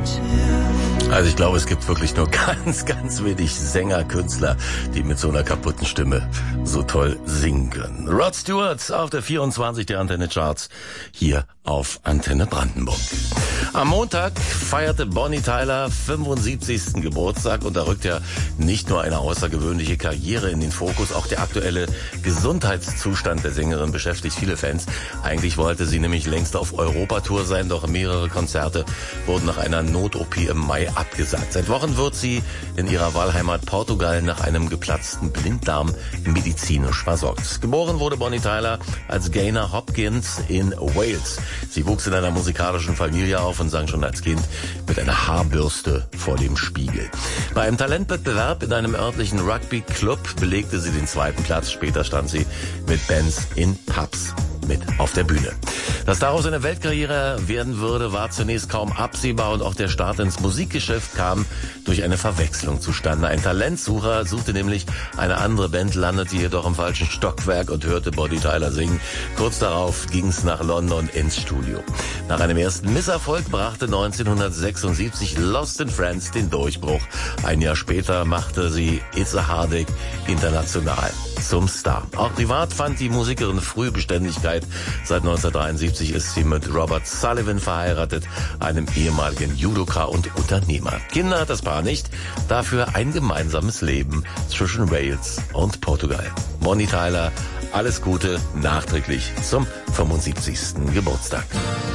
Also ich glaube, es gibt wirklich nur ganz, ganz wenig Sänger, Künstler, die mit so einer kaputten Stimme so toll singen können. Rod Stewart auf der 24 der Antenne Charts hier auf Antenne Brandenburg. Am Montag feierte Bonnie Tyler 75. Geburtstag und da rückt ja nicht nur eine außergewöhnliche Karriere in den Fokus, auch der aktuelle Gesundheitszustand der Sängerin beschäftigt viele Fans. Eigentlich wollte sie nämlich längst auf Europatour sein, doch mehrere Konzerte wurden nach einer Not-OP im Mai abgesagt. Seit Wochen wird sie in ihrer Wahlheimat Portugal nach einem geplatzten Blinddarm medizinisch versorgt. Geboren wurde Bonnie Tyler als Gaynor Hopkins in Wales. Sie wuchs in einer musikalischen Familie auf und sang schon als Kind mit einer Haarbürste vor dem Spiegel. Bei einem Talentwettbewerb in einem örtlichen Rugby-Club belegte sie den 2. Platz. Später stand sie mit Bands in Pubs mit auf der Bühne. Dass daraus eine Weltkarriere werden würde, war zunächst kaum absehbar und auch der Start ins Musikgeschäft kam durch eine Verwechslung zustande. Ein Talentsucher suchte nämlich eine andere Band, landete jedoch im falschen Stockwerk und hörte Bonnie Tyler singen. Kurz darauf ging's nach London ins Studio. Nach einem ersten Misserfolg brachte 1976 Lost in Friends den Durchbruch. Ein Jahr später machte sie It's a Heartache international zum Star. Auch privat fand die Musikerin früh Beständigkeit. Seit 1973 ist sie mit Robert Sullivan verheiratet, einem ehemaligen Judoka und Unternehmer. Kinder hat das Paar nicht, dafür ein gemeinsames Leben zwischen Wales und Portugal. Bonnie Tyler, alles Gute nachträglich zum 75. Geburtstag.